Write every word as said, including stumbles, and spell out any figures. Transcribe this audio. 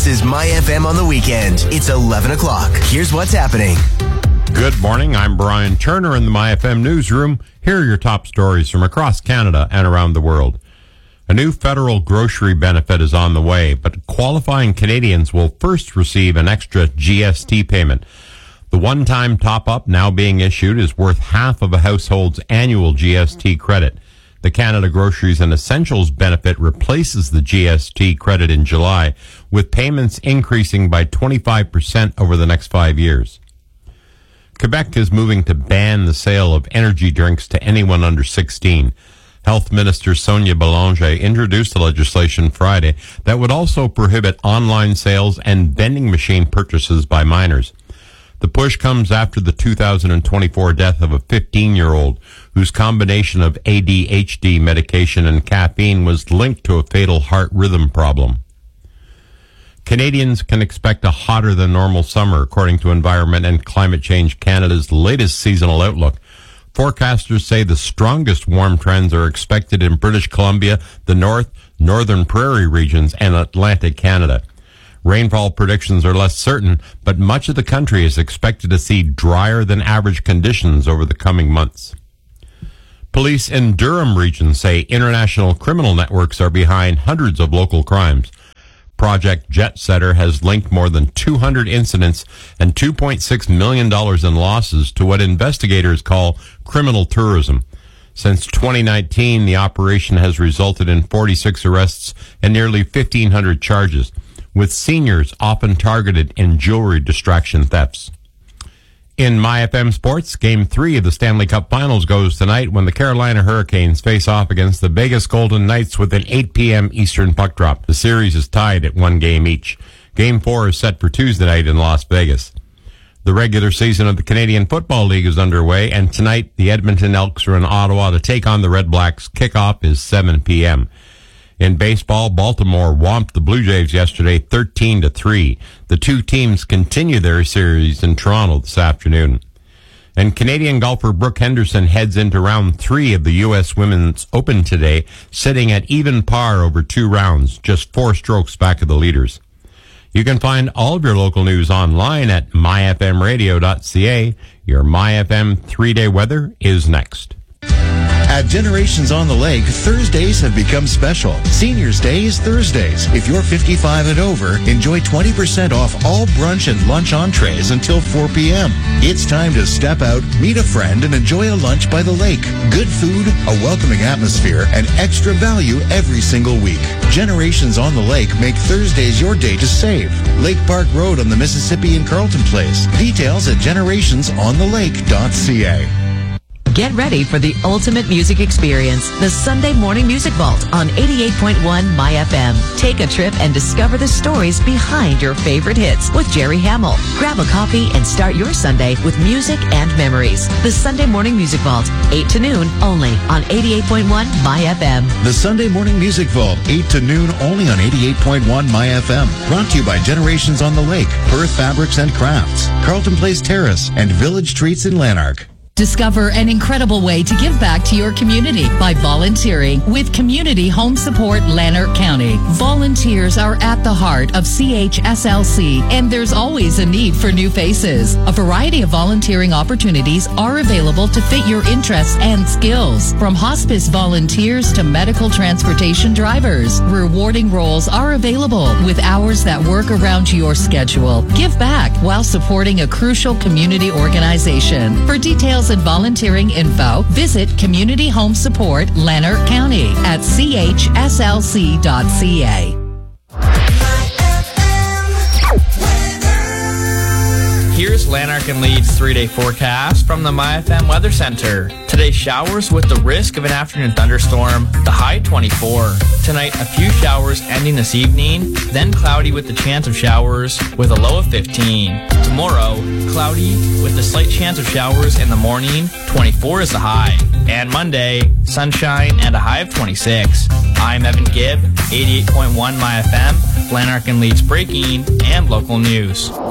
This is My F M on the weekend. It's eleven o'clock. Here's what's happening. Good morning. I'm Brian Turner in the My F M newsroom. Here are your top stories from across Canada and around the world. A new federal grocery benefit is on the way, but qualifying Canadians will first receive an extra G S T payment. The one-time top-up now being issued is worth half of a household's annual G S T credit. The Canada Groceries and Essentials benefit replaces the G S T credit in July, with payments increasing by twenty-five percent over the next five years. Quebec is moving to ban the sale of energy drinks to anyone under sixteen. Health Minister Sonia Bélanger introduced the legislation Friday that would also prohibit online sales and vending machine purchases by minors. The push comes after the two thousand twenty-four death of a fifteen-year-old whose combination of A D H D medication and caffeine was linked to a fatal heart rhythm problem. Canadians can expect a hotter than normal summer, according to Environment and Climate Change Canada's latest seasonal outlook. Forecasters say the strongest warm trends are expected in British Columbia, the North, Northern Prairie regions, and Atlantic Canada. Rainfall predictions are less certain, but much of the country is expected to see drier than average conditions over the coming months. Police in Durham region say international criminal networks are behind hundreds of local crimes. Project Jetsetter has linked more than two hundred incidents and two point six million dollars in losses to what investigators call criminal tourism. Since twenty nineteen, the operation has resulted in forty-six arrests and nearly fifteen hundred charges, with seniors often targeted in jewelry distraction thefts. In My F M Sports, Game three of the Stanley Cup Finals goes tonight when the Carolina Hurricanes face off against the Vegas Golden Knights with an eight p.m. Eastern puck drop. The series is tied at one game each. Game four is set for Tuesday night in Las Vegas. The regular season of the Canadian Football League is underway, and tonight the Edmonton Elks are in Ottawa to take on the Red Blacks. Kickoff is seven p.m. In baseball, Baltimore whomped the Blue Jays yesterday thirteen to three. The two teams continue their series in Toronto this afternoon. And Canadian golfer Brooke Henderson heads into round three of the U S Women's Open today, sitting at even par over two rounds, just four strokes back of the leaders. You can find all of your local news online at my f m radio dot c a. Your My F M three-day weather is next. At Generations on the Lake, Thursdays have become special. Seniors Day is Thursdays. If you're fifty-five and over, enjoy twenty percent off all brunch and lunch entrees until four p.m. It's time to step out, meet a friend, and enjoy a lunch by the lake. Good food, a welcoming atmosphere, and extra value every single week. Generations on the Lake make Thursdays your day to save. Lake Park Road on the Mississippi in Carleton Place. Details at generations on the lake dot c a. Get ready for the ultimate music experience, the Sunday Morning Music Vault on eighty-eight point one My F M. Take a trip and discover the stories behind your favorite hits with Jerry Hamill. Grab a coffee and start your Sunday with music and memories. The Sunday Morning Music Vault, eight to noon, only on eighty-eight point one My F M. The Sunday Morning Music Vault, eight to noon, only on eighty-eight point one My F M. Brought to you by Generations on the Lake, Perth Fabrics and Crafts, Carleton Place Terrace, and Village Treats in Lanark. Discover an incredible way to give back to your community by volunteering with Community Home Support Lanark County. Volunteers are at the heart of C H S L C, and there's always a need for new faces. A variety of volunteering opportunities are available to fit your interests and skills, from hospice volunteers to medical transportation drivers. Rewarding roles are available with hours that work around your schedule. Give back while supporting a crucial community organization. For details and volunteering info, visit Community Home Support Lanark County at c h s l c dot c a. Here's Lanark and Leeds three-day forecast from the My F M Weather Center. Today, showers with the risk of an afternoon thunderstorm, the high twenty-four. Tonight, a few showers ending this evening, then cloudy with the chance of showers with a low of fifteen. Tomorrow, cloudy with the slight chance of showers in the morning, twenty-four is the high. And Monday, sunshine and a high of twenty-six. I'm Evan Gibb, eighty-eight point one My F M, Lanark and Leeds breaking and local news.